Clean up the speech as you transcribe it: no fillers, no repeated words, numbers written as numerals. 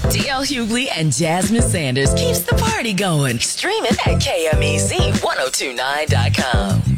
DL Hughley and Jasmine Sanders keeps the party going. Stream it at KMEZ1029.com.